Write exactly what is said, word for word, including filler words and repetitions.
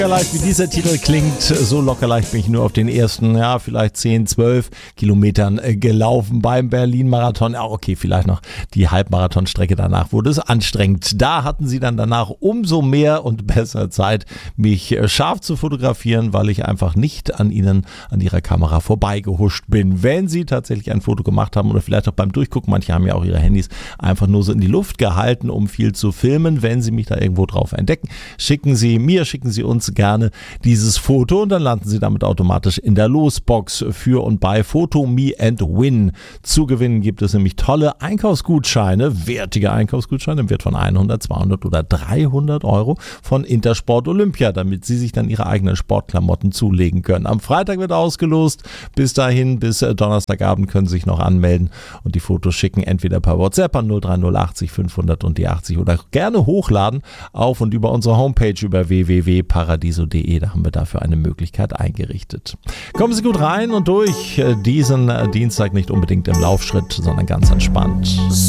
Leicht, wie dieser Titel klingt, so lockerleicht bin ich nur auf den ersten, ja, vielleicht zehn, zwölf Kilometern äh, gelaufen beim Berlin-Marathon. Ja, okay, vielleicht noch die Halbmarathonstrecke danach wurde es anstrengend. Da hatten sie dann danach umso mehr und besser Zeit, mich äh, scharf zu fotografieren, weil ich einfach nicht an ihnen, an ihrer Kamera vorbeigehuscht bin. Wenn sie tatsächlich ein Foto gemacht haben oder vielleicht auch beim Durchgucken, manche haben ja auch ihre Handys einfach nur so in die Luft gehalten, um viel zu filmen. Wenn sie mich da irgendwo drauf entdecken, schicken sie mir, schicken sie uns gerne dieses Foto und dann landen Sie damit automatisch in der Losbox für und bei Photo Me and Win. Zu gewinnen gibt es nämlich tolle Einkaufsgutscheine, wertige Einkaufsgutscheine im Wert von hundert, zweihundert oder dreihundert Euro von Intersport Olympia, damit Sie sich dann Ihre eigenen Sportklamotten zulegen können. Am Freitag wird ausgelost. Bis dahin, bis Donnerstagabend können Sie sich noch anmelden und die Fotos schicken, entweder per WhatsApp an null drei null achtzig fünfhundert und die achtzig oder gerne hochladen auf und über unsere Homepage über w w w punkt paradiso punkt de. Da haben wir dafür eine Möglichkeit eingerichtet. Kommen Sie gut rein und durch diesen Dienstag nicht unbedingt im Laufschritt, sondern ganz entspannt.